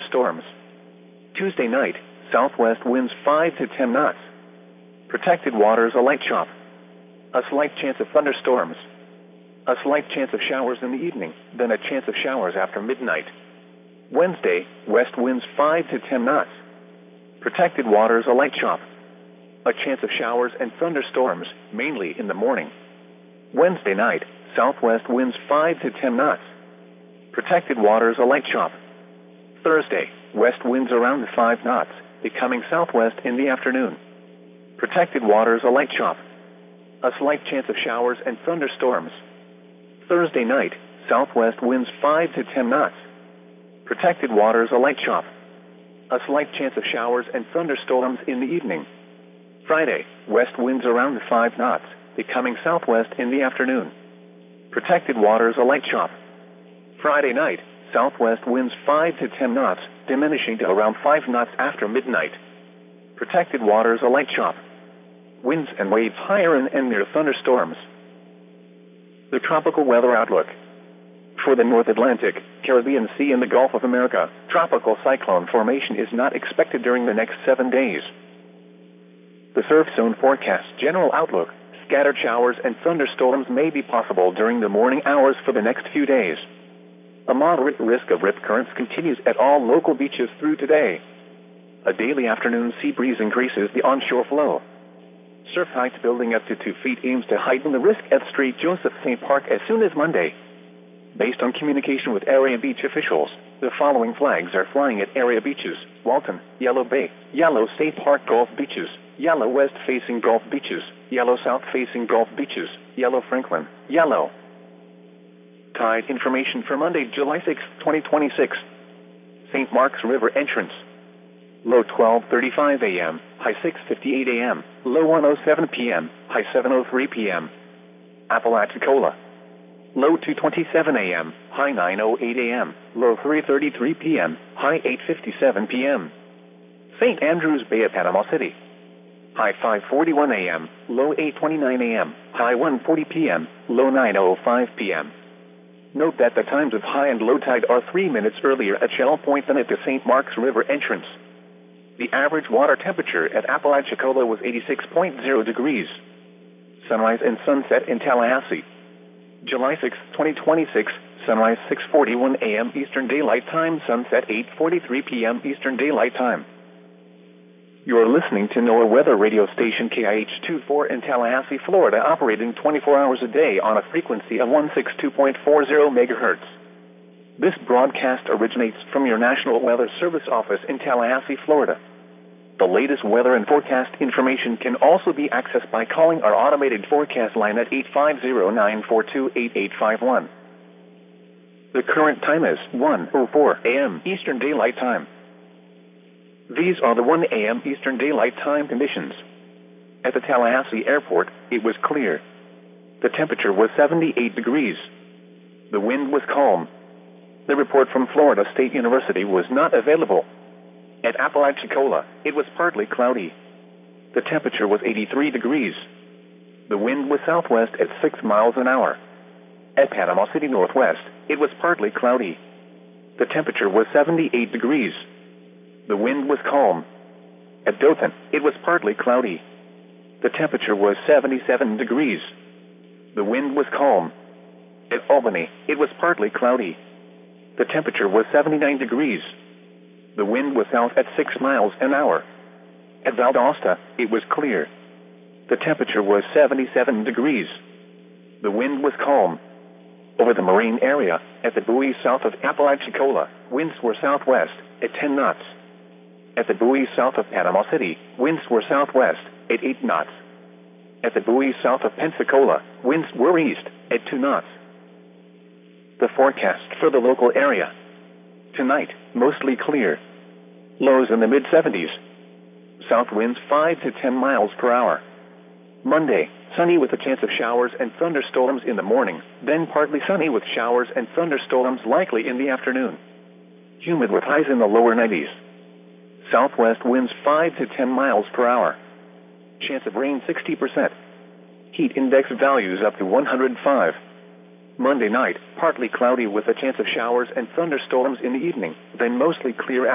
thunderstorms. Tuesday night, southwest winds 5 to 10 knots. Protected waters a light chop. A slight chance of thunderstorms. A slight chance of showers in the evening, then a chance of showers after midnight. Wednesday, west winds 5 to 10 knots. Protected waters a light chop. A chance of showers and thunderstorms, mainly in the morning. Wednesday night, southwest winds 5 to 10 knots. Protected waters a light chop. Thursday, west winds around 5 knots, becoming southwest in the afternoon. Protected waters a light chop. A slight chance of showers and thunderstorms. Thursday night, southwest winds 5 to 10 knots. Protected waters a light chop. A slight chance of showers and thunderstorms in the evening. Friday, west winds around 5 knots, becoming southwest in the afternoon. Protected waters a light chop. Friday night, southwest winds 5 to 10 knots, diminishing to around 5 knots after midnight. Protected waters a light chop. Winds and waves higher and near thunderstorms. The tropical weather outlook. For the North Atlantic, Caribbean Sea and the Gulf of America, tropical cyclone formation is not expected during the next 7 days. The surf zone forecast general outlook. Scattered showers and thunderstorms may be possible during the morning hours for the next few days. A moderate risk of rip currents continues at all local beaches through today. A daily afternoon sea breeze increases the onshore flow. Surf heights building up to 2 feet aims to heighten the risk at St. Joseph St. Park as soon as Monday. Based on communication with area beach officials, the following flags are flying at area beaches: Walton, Yellow Bay, Yellow State Park Gulf Beaches, Yellow West-facing Gulf Beaches, Yellow South-facing Gulf Beaches, Yellow Franklin, Yellow. Tide information for Monday, July 6, 2026. St. Mark's River entrance. Low 12:35 a.m., high 6:58 a.m., low 1:07 p.m., high 7:03 p.m. Apalachicola. Low 2:27 a.m., high 9:08 a.m., low 3:33 p.m., high 8:57 p.m. St. Andrews Bay at Panama City. High 5:41 a.m., low 8:29 a.m., high 1:40 p.m., low 9:05 p.m. Note that the times of high and low tide are 3 minutes earlier at Shell Point than at the St. Mark's River entrance. The average water temperature at Apalachicola was 86.0 degrees. Sunrise and sunset in Tallahassee. July 6, 2026, sunrise 6:41 a.m. Eastern Daylight Time, sunset 8:43 p.m. Eastern Daylight Time. You are listening to NOAA weather radio station KIH-24 in Tallahassee, Florida, operating 24 hours a day on a frequency of 162.40 megahertz. This broadcast originates from your National Weather Service office in Tallahassee, Florida. The latest weather and forecast information can also be accessed by calling our automated forecast line at 850-942-8851. The current time is 1:04 a.m. Eastern Daylight Time. These are the 1 a.m. Eastern Daylight Time conditions. At the Tallahassee Airport, it was clear. The temperature was 78 degrees. The wind was calm. The report from Florida State University was not available. At Apalachicola, it was partly cloudy. The temperature was 83 degrees. The wind was southwest at 6 miles an hour. At Panama City Northwest, it was partly cloudy. The temperature was 78 degrees. The wind was calm. At Dothan, it was partly cloudy. The temperature was 77 degrees. The wind was calm. At Albany, it was partly cloudy. The temperature was 79 degrees. The wind was south at 6 miles an hour. At Valdosta, it was clear. The temperature was 77 degrees. The wind was calm. Over the marine area, at the buoy south of Apalachicola, winds were southwest at 10 knots. At the buoy south of Panama City, winds were southwest at 8 knots. At the buoy south of Pensacola, winds were east at 2 knots. The forecast for the local area. Tonight, mostly clear. Lows in the mid-70s. South winds 5 to 10 miles per hour. Monday, sunny with a chance of showers and thunderstorms in the morning, then partly sunny with showers and thunderstorms likely in the afternoon. Humid with highs in the lower 90s. Southwest winds 5 to 10 miles per hour. Chance of rain 60%. Heat index values up to 105. Monday night, partly cloudy with a chance of showers and thunderstorms in the evening, then mostly clear